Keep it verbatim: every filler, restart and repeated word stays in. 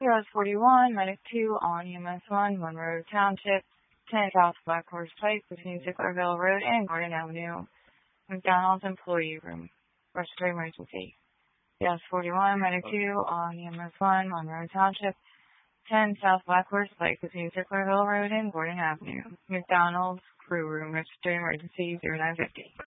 U S forty-one, Medic two on E M S one, Monroe Township, ten South Black Horse Pike between Sicklerville Road and Gordon Avenue. McDonald's employee room. Respiratory emergency. U S forty-one, Medic two on E M S one, Monroe Township, ten South Black Horse Pike between Sicklerville Road and Gordon Avenue. McDonald's crew room. Respiratory emergency zero nine fifty.